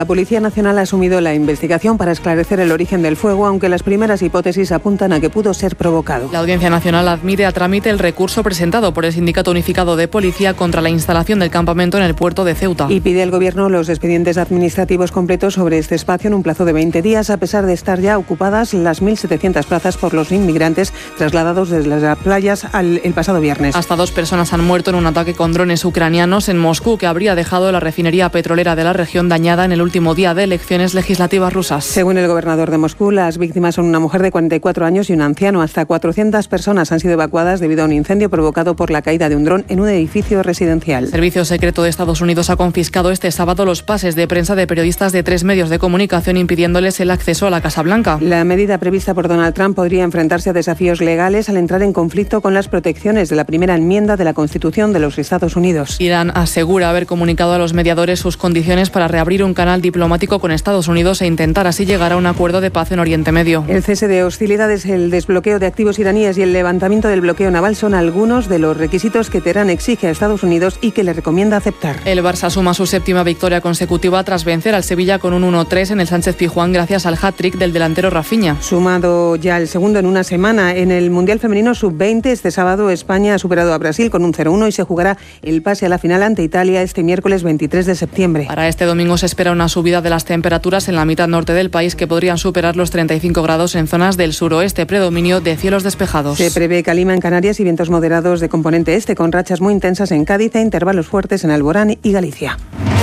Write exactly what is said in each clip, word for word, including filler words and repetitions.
La Policía Nacional ha asumido la investigación para esclarecer el origen del fuego, aunque las primeras hipótesis apuntan a que pudo ser provocado. La Audiencia Nacional admite a trámite el recurso presentado por el Sindicato Unificado de Policía contra la instalación del campamento en el puerto de Ceuta. Y pide al Gobierno los expedientes administrativos completos sobre este espacio en un plazo de veinte días, a pesar de estar ya ocupadas las mil setecientas plazas por los inmigrantes trasladados desde las playas al, el pasado viernes. Hasta dos personas han muerto en un ataque con drones ucranianos en Moscú, que habría dejado la refinería petrolera de la región dañada en el último día de elecciones legislativas rusas. Según el gobernador de Moscú, las víctimas son una mujer de cuarenta y cuatro años y un anciano. Hasta cuatrocientas personas han sido evacuadas debido a un incendio provocado por la caída de un dron en un edificio residencial. El Servicio Secreto de Estados Unidos ha confiscado este sábado los pases de prensa de periodistas de tres medios de comunicación, impidiéndoles el acceso a la Casa Blanca. La medida prevista por Donald Trump podría enfrentarse a desafíos legales al entrar en conflicto con las protecciones de la primera enmienda de la Constitución de los Estados Unidos. Irán asegura haber comunicado a los mediadores sus condiciones para reabrir un canal diplomático con Estados Unidos e intentar así llegar a un acuerdo de paz en Oriente Medio. El cese de hostilidades, el desbloqueo de activos iraníes y el levantamiento del bloqueo naval son algunos de los requisitos que Teherán exige a Estados Unidos y que le recomienda aceptar. El Barça suma su séptima victoria consecutiva tras vencer al Sevilla con un uno tres en el Sánchez-Pizjuán gracias al hat-trick del delantero Rafinha. Sumado ya el segundo en una semana. En el Mundial Femenino sub veinte, este sábado España ha superado a Brasil con un cero uno y se jugará el pase a la final ante Italia este miércoles veintitrés de septiembre. Para este domingo se espera una subida de las temperaturas en la mitad norte del país que podrían superar los treinta y cinco grados en zonas del suroeste, predominio de cielos despejados. Se prevé calima en Canarias y vientos moderados de componente este con rachas muy intensas en Cádiz e intervalos fuertes en Alborán y Galicia.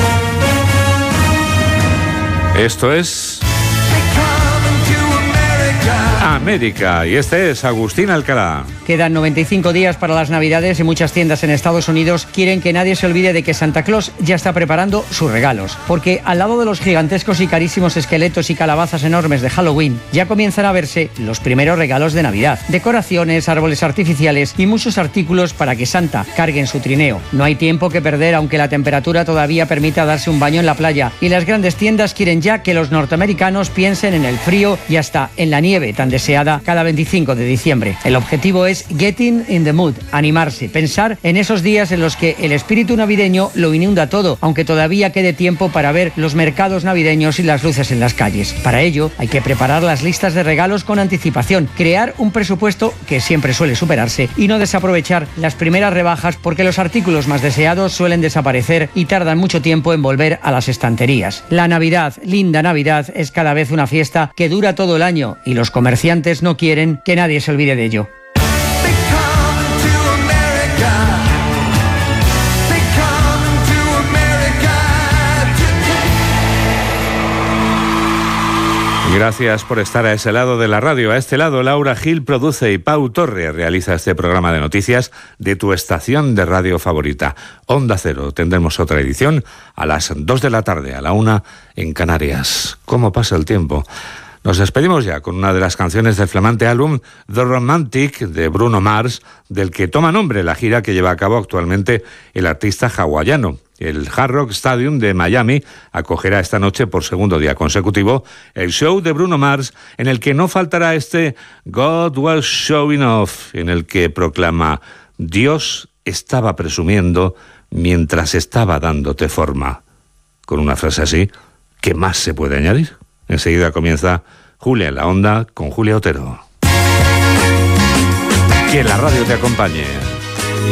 Esto es América y este es Agustín Alcalá. Quedan noventa y cinco días para las Navidades y muchas tiendas en Estados Unidos quieren que nadie se olvide de que Santa Claus ya está preparando sus regalos. Porque al lado de los gigantescos y carísimos esqueletos y calabazas enormes de Halloween, ya comienzan a verse los primeros regalos de Navidad. Decoraciones, árboles artificiales y muchos artículos para que Santa cargue en su trineo. No hay tiempo que perder, aunque la temperatura todavía permita darse un baño en la playa. Y las grandes tiendas quieren ya que los norteamericanos piensen en el frío y hasta en la nieve tan deseada cada veinticinco de diciembre. El objetivo es getting in the mood, animarse, pensar en esos días en los que el espíritu navideño lo inunda todo, aunque todavía quede tiempo para ver los mercados navideños y las luces en las calles. Para ello, hay que preparar las listas de regalos con anticipación, crear un presupuesto que siempre suele superarse y no desaprovechar las primeras rebajas porque los artículos más deseados suelen desaparecer y tardan mucho tiempo en volver a las estanterías. La Navidad, linda Navidad, es cada vez una fiesta que dura todo el año y los comerciantes no quieren que nadie se olvide de ello. Gracias por estar a ese lado de la radio. A este lado, Laura Gil produce y Pau Torre realiza este programa de noticias de tu estación de radio favorita. Onda Cero. Tendremos otra edición a las dos de la tarde, a la una en Canarias. ¿Cómo pasa el tiempo? Nos despedimos ya con una de las canciones del flamante álbum The Romantic de Bruno Mars, del que toma nombre la gira que lleva a cabo actualmente el artista hawaiano. El Hard Rock Stadium de Miami acogerá esta noche por segundo día consecutivo el show de Bruno Mars, en el que no faltará este God Was Showing Off, en el que proclama: Dios estaba presumiendo mientras estaba dándote forma. Con una frase así, ¿qué más se puede añadir? Enseguida comienza Julia en la Onda con Julia Otero. Que la radio te acompañe.